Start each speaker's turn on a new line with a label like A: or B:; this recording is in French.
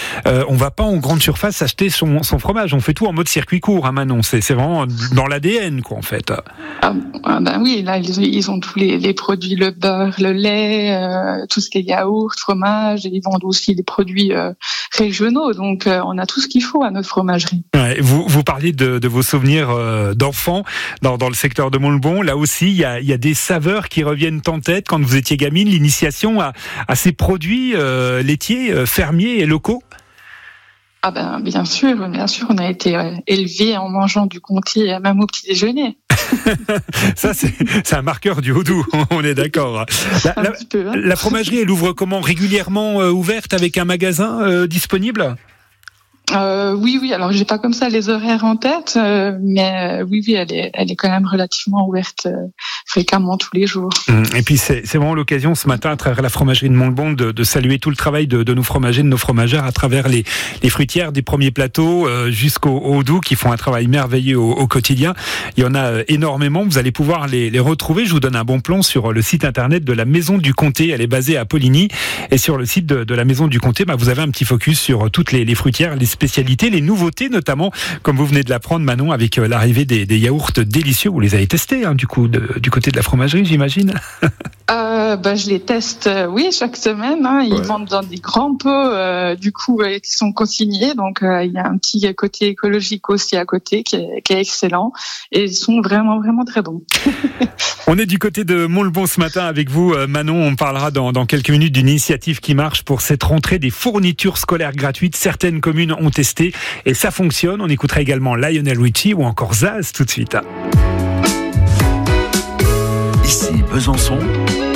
A: On va pas en grande surface acheter son fromage. On fait tout en mode circuit court, hein, Manon. C'est vraiment dans l'ADN, quoi, en fait.
B: Oui, là, ils ont tous les produits, le beurre, le lait, tout ce qui est yaourt, fromage, et ils vendent aussi des produits régionaux. Donc, on a tout ce qu'il faut à notre fromagerie.
A: Ouais, vous parliez de vos souvenirs d'enfants dans le secteur de Montbon. Là aussi, il y a des saveurs qui reviennent en tête quand vous étiez gamine, l'initiation à ces produits laitiers, fermiers et locaux.
B: Bien sûr, on a été élevés en mangeant du comté même au petit déjeuner.
A: Ça, c'est un marqueur du Haut-Doubs, on est d'accord. La fromagerie, elle ouvre comment, régulièrement ouverte avec un magasin disponible ?
B: Oui. Alors, j'ai pas comme ça les horaires en tête, mais oui, elle est quand même relativement ouverte fréquemment tous les jours.
A: Et puis, c'est vraiment l'occasion ce matin, à travers la fromagerie de Montbon, de saluer tout le travail de nos fromagers, de nos fromagères, à travers les fruitières des premiers plateaux jusqu'au Haut-Doubs, qui font un travail merveilleux au quotidien. Il y en a énormément. Vous allez pouvoir les retrouver. Je vous donne un bon plan sur le site internet de la Maison du Comté. Elle est basée à Poligny. Et sur le site de la Maison du Comté, vous avez un petit focus sur toutes les fruitières, les spécialités, les nouveautés, notamment, comme vous venez de l'apprendre, Manon, avec l'arrivée des yaourts délicieux. Vous les avez testés, hein, du côté de la fromagerie, j'imagine.
B: Je les teste, chaque semaine. Hein. Ils vendent dans des grands pots, qui sont consignés. Donc, il y a un petit côté écologique aussi à côté qui est excellent. Et ils sont vraiment, vraiment très bons.
A: On est du côté de Montbon ce matin avec vous, Manon. On parlera dans quelques minutes d'une initiative qui marche pour cette rentrée des fournitures scolaires gratuites. Certaines communes ont testé et ça fonctionne. On écoutera également Lionel Richie ou encore Zaz tout de suite.
C: Ici Besançon.